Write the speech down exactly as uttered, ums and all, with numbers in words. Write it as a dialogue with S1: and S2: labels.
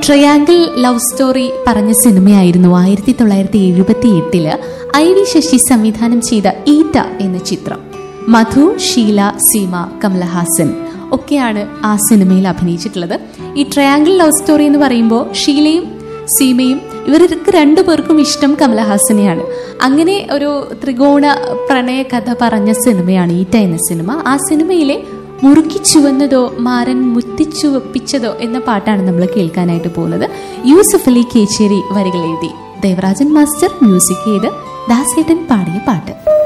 S1: Triangle love story പറഞ്ഞ സിനിമയായിരുന്നു ആയിരത്തി തൊള്ളായിരത്തി എഴുപത്തി എട്ടില് ഐ വി ശശി സംവിധാനം ചെയ്ത ഈറ്റ എന്ന ചിത്രം. മധു, ഷീല, സീമ, കമലഹാസൻ ഒക്കെയാണ് ആ സിനിമയിൽ അഭിനയിച്ചിട്ടുള്ളത്. ഈ ട്രയാങ്കിൾ ലവ് സ്റ്റോറി എന്ന് പറയുമ്പോൾ ഷീലയും സീമയും ഇവർക്ക് രണ്ടുപേർക്കും ഇഷ്ടം കമലഹാസനെയാണ്. അങ്ങനെ ഒരു ത്രികോണ പ്രണയ കഥ പറഞ്ഞ സിനിമയാണ് ഈറ്റ എന്ന സിനിമ. ആ സിനിമയിലെ മുറുക്കി ചുവന്നതോ മാരൻ മുത്തിച്ചുവപ്പിച്ചതോ എന്ന പാട്ടാണ് നമ്മൾ കേൾക്കാനായിട്ട് പോകുന്നത്. യൂസഫ് അലി കേച്ചേരി വരികൾ എഴുതി, ദേവരാജൻ മാസ്റ്റർ മ്യൂസിക് ചെയ്ത് ദാസേട്ടൻ പാടിയ പാട്ട്.